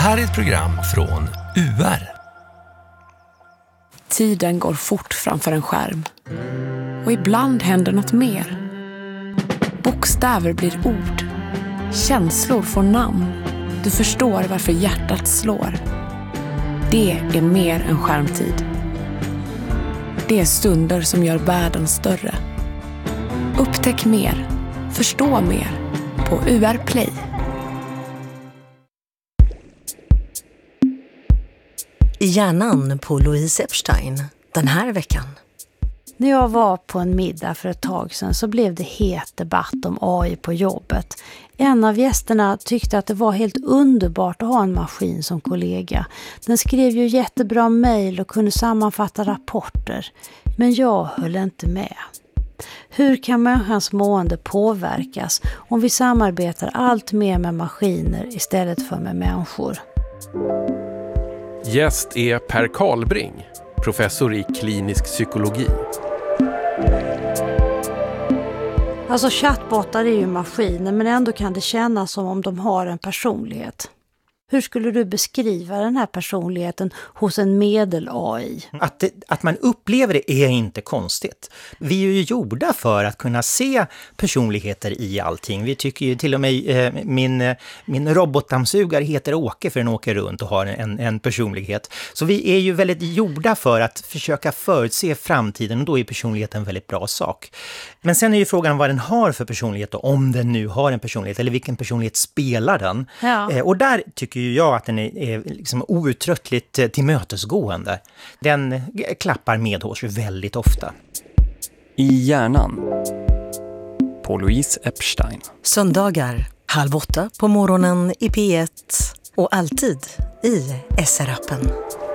här är ett program från UR. Tiden går fort framför en skärm. Och ibland händer något mer. Bokstäver blir ord. Känslor får namn. Du förstår varför hjärtat slår. Det är mer än skärmtid. Det är stunder som gör världen större. Upptäck mer. Förstå mer. På UR Play. I hjärnan på Louise Epstein den här veckan. När jag var på en middag för ett tag sedan så blev det het debatt om AI på jobbet. En av gästerna tyckte att det var helt underbart att ha en maskin som kollega. Den skrev ju jättebra mejl och kunde sammanfatta rapporter. Men jag höll inte med. Hur kan människans mående påverkas om vi samarbetar allt mer med maskiner istället för med människor? Gäst är Per Karlbring, professor i klinisk psykologi. Alltså chatbotar är ju maskiner, men ändå kan det kännas som om de har en personlighet. Hur skulle du beskriva den här personligheten hos en medel-AI? Att man upplever det är inte konstigt. Vi är ju gjorda för att kunna se personligheter i allting. Vi tycker ju till och med min robotdammsugare heter Åke för den åker runt och har en personlighet. Så vi är ju väldigt gjorda för att försöka förutse framtiden, och då är personligheten en väldigt bra sak. Men sen är ju frågan vad den har för personlighet, och om den nu har en personlighet, eller vilken personlighet spelar den. Ja. Och där tycker ju jag att den är liksom outtröttligt tillmötesgående. Den klappar medhårs väldigt ofta. I hjärnan på Louise Epstein. Söndagar 7:30 på morgonen i P1 och alltid i SR-appen.